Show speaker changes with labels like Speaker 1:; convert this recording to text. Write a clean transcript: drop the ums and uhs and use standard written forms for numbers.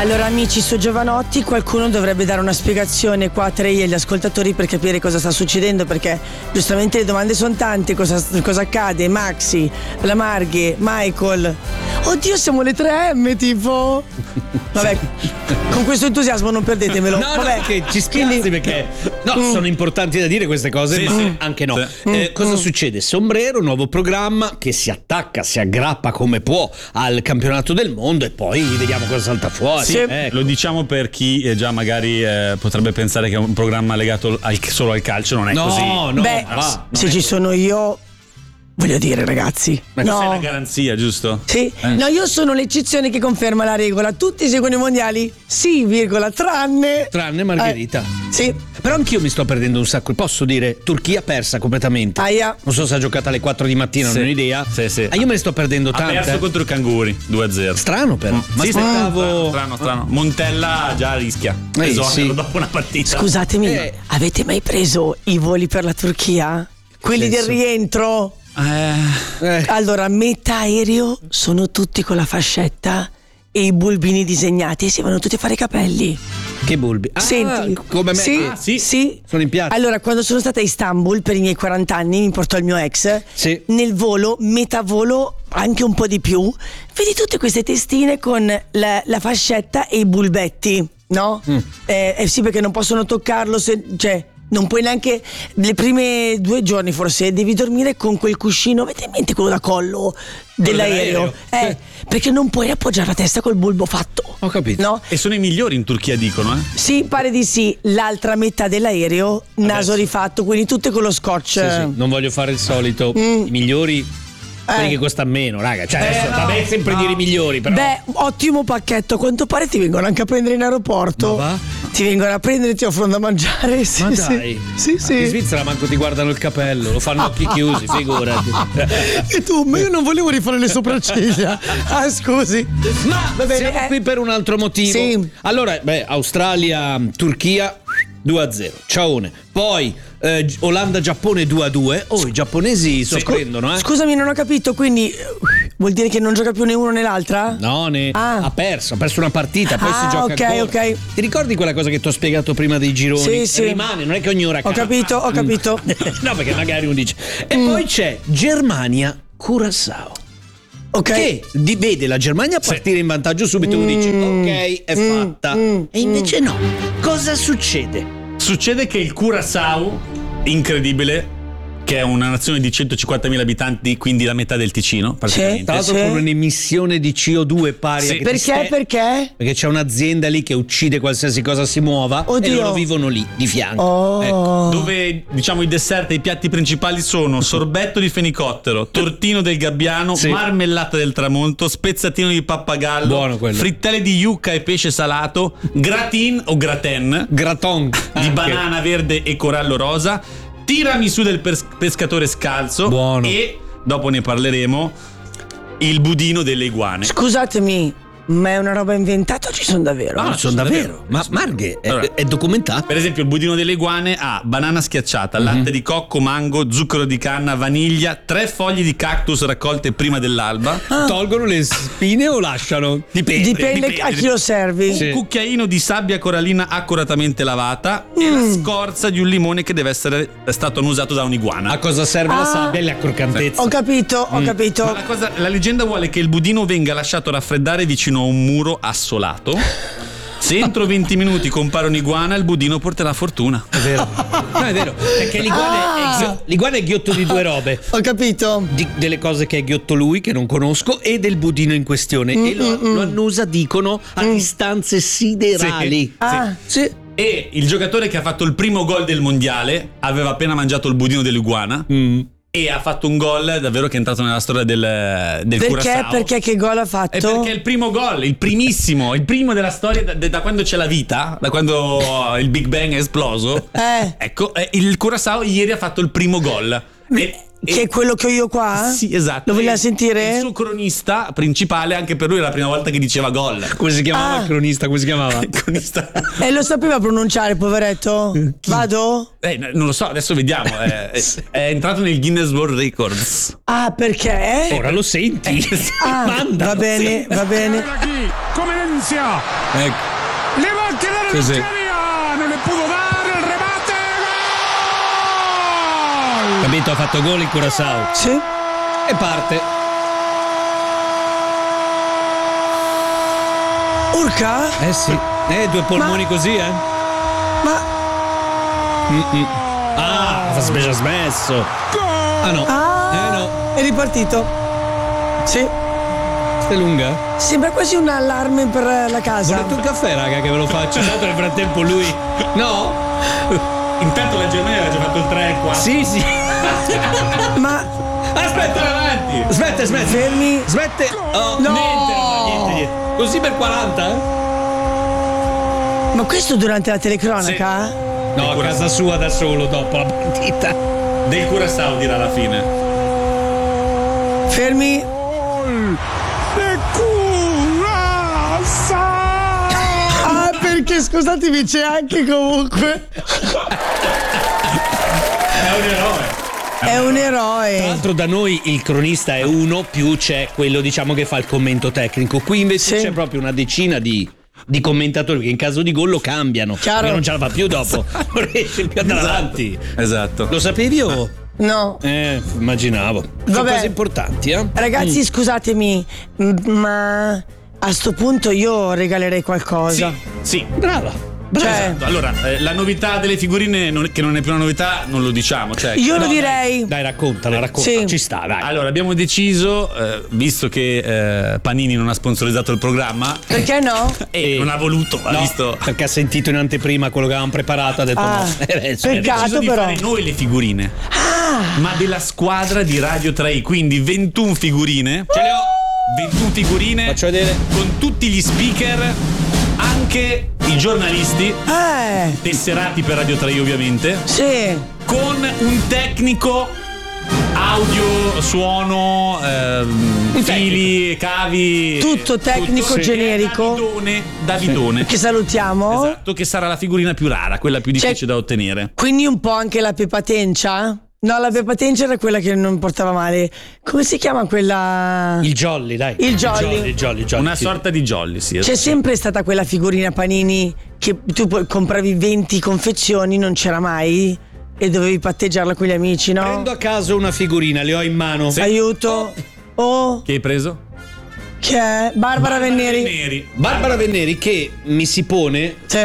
Speaker 1: Allora amici, su Giovanotti qualcuno dovrebbe dare una spiegazione qua a Trey e agli ascoltatori per capire cosa sta succedendo, perché giustamente le domande sono tante. Cosa accade? Maxi, la Marghe, Michael. Oddio, siamo le 3M tipo. Vabbè, con questo entusiasmo non perdetemelo.
Speaker 2: No,
Speaker 1: vabbè,
Speaker 2: che ci spiazzi perché sono importanti da dire queste cose,
Speaker 3: Sì,
Speaker 2: ma
Speaker 3: sì.
Speaker 2: anche no. Cosa succede? Sombrero, nuovo programma che si attacca, si aggrappa come può al campionato del mondo e poi vediamo cosa salta fuori.
Speaker 3: Sì,
Speaker 2: Ecco.
Speaker 3: lo diciamo per chi già magari potrebbe pensare che è un programma legato solo al calcio, non è così.
Speaker 2: No,
Speaker 1: beh,
Speaker 2: va.
Speaker 1: se ci sono io, voglio dire ragazzi,
Speaker 3: Ma
Speaker 1: no.
Speaker 3: sei una garanzia, giusto?
Speaker 1: Sì, no, io sono l'eccezione che conferma la regola. Tutti seguono i mondiali? Sì, virgola, tranne
Speaker 2: Margherita.
Speaker 1: Sì.
Speaker 2: Però anch'io mi sto perdendo un sacco. Posso dire, Turchia persa completamente.
Speaker 1: Aia.
Speaker 2: Non so se ha giocato alle 4 di mattina,
Speaker 3: Sì.
Speaker 2: non ho idea.
Speaker 3: Sì.
Speaker 2: Io me ne sto perdendo
Speaker 3: Ha
Speaker 2: tante.
Speaker 3: perso contro i canguri 2-0.
Speaker 2: Strano però. Ma
Speaker 3: Sì,
Speaker 2: aspettavo.
Speaker 3: strano. Montella già rischia. Esonero
Speaker 2: sì.
Speaker 3: dopo una partita.
Speaker 1: Scusatemi, avete mai preso i voli per la Turchia? Quelli del rientro? Allora, metà aereo sono tutti con la fascetta e i bulbini disegnati e si vanno tutti a fare i capelli.
Speaker 2: Che bulbi.
Speaker 1: Senti,
Speaker 2: come me.
Speaker 1: sì.
Speaker 2: Sono in piazza.
Speaker 1: Allora, quando sono stata a Istanbul per i miei 40 anni, mi portò il mio ex.
Speaker 2: Sì.
Speaker 1: Nel volo, metà volo, anche un po' di più, vedi tutte queste testine con la fascetta e i bulbetti, no? Sì, perché non possono toccarlo, cioè non puoi neanche, le prime 2 giorni forse devi dormire con quel cuscino, avete in mente quello da collo dell'aereo? Perché non puoi appoggiare la testa col bulbo fatto.
Speaker 2: Ho capito.
Speaker 1: No?
Speaker 3: E sono i migliori in Turchia, dicono,
Speaker 1: Sì, pare di sì. L'altra metà dell'aereo, naso rifatto, quindi tutte con lo scotch.
Speaker 2: Sì. Non voglio fare il solito. I migliori, quelli che costano meno, raga. Cioè, adesso vabbè, sempre dire i migliori, però.
Speaker 1: Beh, ottimo pacchetto. A quanto pare ti vengono anche a prendere in aeroporto.
Speaker 2: Ma va?
Speaker 1: Ti vengono a prendere e ti offrono da mangiare. Sì,
Speaker 2: Ma
Speaker 1: sì.
Speaker 2: dai.
Speaker 1: Sì, sì.
Speaker 2: In Svizzera manco ti guardano il capello, lo fanno a occhi chiusi, figurati.
Speaker 1: E tu, ma io non volevo rifare le sopracciglia. Ah, scusi.
Speaker 2: Ma
Speaker 1: Va bene,
Speaker 2: siamo qui per un altro motivo.
Speaker 1: Sì.
Speaker 2: Allora, Australia, Turchia 2-0. Ciaone. Poi Olanda-Giappone 2-2. Oh, i giapponesi sorprendono,
Speaker 1: Scusami, non ho capito, quindi vuol dire che non gioca più né uno né l'altra?
Speaker 2: No, ha perso una partita, poi si gioca ancora.
Speaker 1: ok.
Speaker 2: Ti ricordi quella cosa che ti ho spiegato prima dei gironi?
Speaker 1: Sì.
Speaker 2: Rimane, non è che ogni ora
Speaker 1: Ho capito.
Speaker 2: No, perché magari uno dice. E poi c'è Germania-Curaçao.
Speaker 1: Ok.
Speaker 2: Che vede la Germania partire in vantaggio subito, uno dice ok, è fatta. E invece no. Cosa succede?
Speaker 3: Succede che il Curaçao, incredibile, che è una nazione di 150.000 abitanti, quindi la metà del Ticino, praticamente.
Speaker 2: Tra l'altro con un'emissione di CO2 pari a
Speaker 1: Perché?
Speaker 2: Perché c'è un'azienda lì che uccide qualsiasi cosa si muova.
Speaker 1: Oddio.
Speaker 2: E loro vivono lì, di fianco.
Speaker 1: Oh.
Speaker 3: Dove, diciamo, i dessert e i piatti principali sono sorbetto di fenicottero, tortino del gabbiano, marmellata del tramonto, spezzatino di pappagallo,
Speaker 2: Buono quello.
Speaker 3: frittelle di yucca e pesce salato, gratin o gratin
Speaker 2: Graton
Speaker 3: di banana verde e corallo rosa, tiramisù del pescatore scalzo.
Speaker 2: Buono.
Speaker 3: E, dopo ne parleremo, il budino delle iguane.
Speaker 1: Scusatemi, ma è una roba inventata o ci sono davvero?
Speaker 2: No, sono davvero. Ma Marghe, è documentato.
Speaker 3: Per esempio, il budino delle iguane ha banana schiacciata, latte di cocco, mango, zucchero di canna, vaniglia, 3 foglie di cactus raccolte prima dell'alba,
Speaker 2: Tolgono le spine o lasciano?
Speaker 1: Dipende a chi lo servi.
Speaker 3: un cucchiaino di sabbia corallina accuratamente lavata e la scorza di un limone che deve essere stato annusato da un'iguana.
Speaker 2: A cosa serve la sabbia e la croccantezza?
Speaker 1: Ho capito.
Speaker 3: Ma la leggenda vuole che il budino venga lasciato raffreddare vicino a un muro assolato. Se entro 20 minuti compare un'iguana, il budino porterà fortuna.
Speaker 2: È vero. No, è vero. Perché l'iguana è ghiotto di 2 robe.
Speaker 1: Ho capito.
Speaker 2: Delle cose che è ghiotto lui, che non conosco, e del budino in questione. E lo annusa, dicono, a distanze siderali.
Speaker 1: Sì.
Speaker 3: E il giocatore che ha fatto il primo gol del mondiale aveva appena mangiato il budino dell'iguana. E ha fatto un gol davvero che è entrato nella storia del Curaçao.
Speaker 1: Perché che gol ha fatto?
Speaker 3: E perché è il primo gol, il primissimo, il primo della storia da quando c'è la vita, da quando il Big Bang è esploso. Ecco, il Curaçao ieri ha fatto il primo gol. E
Speaker 1: Che è quello che ho io qua?
Speaker 3: Sì, esatto.
Speaker 1: Lo vogliamo
Speaker 3: E
Speaker 1: sentire?
Speaker 3: Il suo cronista principale, anche per lui era la prima volta che diceva gol.
Speaker 2: Come si chiamava il cronista? Come si chiamava?
Speaker 3: Il cronista.
Speaker 1: E lo sapeva pronunciare, poveretto? Vado?
Speaker 3: Non lo so, adesso vediamo. È entrato nel Guinness World Records.
Speaker 1: Ah, perché?
Speaker 2: Ora lo senti?
Speaker 1: Ah,
Speaker 2: Manda.
Speaker 1: va bene, va bene.
Speaker 4: Aquí, Comenencia.
Speaker 3: Ecco.
Speaker 4: Le va a quedar en
Speaker 3: Così.
Speaker 4: Esclavia. No le pudo dar el remate. Gol.
Speaker 2: Capito? Ha fatto gol in Curaçao.
Speaker 1: Sì.
Speaker 2: E parte.
Speaker 1: Urca?
Speaker 2: Eh sì. Due polmoni così,
Speaker 1: Ma
Speaker 2: Ah, ha già smesso. Ah no. No.
Speaker 1: è ripartito. Sì.
Speaker 2: È lunga?
Speaker 1: Sembra quasi un allarme per la casa.
Speaker 2: Volete un caffè, raga, che ve lo faccio? Tanto nel frattempo lui. No?
Speaker 3: Intanto la Germania aveva già fatto il 3-4.
Speaker 2: Sì.
Speaker 1: Ma
Speaker 3: Aspetta, avanti.
Speaker 2: Smette.
Speaker 1: fermi.
Speaker 2: Smette. Oh,
Speaker 1: No.
Speaker 2: Niente. Così per 40?
Speaker 1: Ma questo durante la telecronaca?
Speaker 2: No, a casa sua da solo dopo la partita.
Speaker 3: Del Curaçao dirà alla fine.
Speaker 1: Fermi.
Speaker 4: Gol de Curaçao.
Speaker 1: Ah, perché scusatemi, c'è anche comunque.
Speaker 3: È un eroe.
Speaker 1: È un
Speaker 2: Tra
Speaker 1: eroe.
Speaker 2: l'altro da noi il cronista è uno, più c'è quello diciamo che fa il commento tecnico. Qui invece
Speaker 1: Sì.
Speaker 2: c'è proprio una decina di commentatori che in caso di gol lo cambiano.
Speaker 1: Chiaro.
Speaker 2: Perché non ce la fa più dopo. Non riesce più ad andare avanti.
Speaker 3: Esatto.
Speaker 2: Lo sapevi o?
Speaker 1: No.
Speaker 2: Immaginavo. Sono
Speaker 1: Vabbè.
Speaker 2: cose importanti,
Speaker 1: Ragazzi, scusatemi, ma a sto punto io regalerei qualcosa.
Speaker 3: Sì.
Speaker 2: Brava.
Speaker 1: Cioè,
Speaker 3: Esatto. Allora, la novità delle figurine, che non è più una novità, non lo diciamo. Cioè,
Speaker 1: io lo
Speaker 2: No,
Speaker 1: direi.
Speaker 2: Dai, racconta.
Speaker 1: Sì.
Speaker 2: Ci sta, dai.
Speaker 3: Allora, abbiamo deciso, visto che Panini non ha sponsorizzato il programma
Speaker 1: Perché no?
Speaker 3: e non ha voluto, ha
Speaker 2: No,
Speaker 3: visto.
Speaker 2: perché ha sentito in anteprima quello che avevamo preparato, ha detto
Speaker 1: Ah,
Speaker 2: no.
Speaker 1: peccato.
Speaker 3: Deciso di
Speaker 1: però.
Speaker 3: fare noi le figurine, ma della squadra di Radio 3, quindi 21 figurine.
Speaker 2: Ce le ho.
Speaker 3: 21 figurine
Speaker 2: Faccio vedere.
Speaker 3: con tutti gli speaker, anche i giornalisti, tesserati per Radio 3 ovviamente,
Speaker 1: Sì.
Speaker 3: con un tecnico audio, suono, fili, cavi,
Speaker 1: Tutto tecnico generico.
Speaker 3: Davidone.
Speaker 1: Che salutiamo.
Speaker 3: Esatto, che sarà la figurina più rara, quella più difficile da ottenere.
Speaker 1: Quindi un po' anche la Peppa Tencia? No, la Peppa Tencia era quella che non portava male. Come si chiama quella?
Speaker 2: Il Jolly, dai.
Speaker 1: Il Jolly.
Speaker 2: Il Jolly.
Speaker 3: Una
Speaker 2: sì.
Speaker 3: sorta di jolly, sì.
Speaker 1: C'è sempre stata quella figurina Panini che tu compravi 20 confezioni, non c'era mai e dovevi patteggiarla con gli amici, no?
Speaker 2: Prendo a caso una figurina, le ho in mano.
Speaker 1: Aiuto. Oh,
Speaker 3: Che hai preso?
Speaker 1: che è? Barbara Venneri.
Speaker 2: Barbara Venneri che mi si pone
Speaker 1: Sì.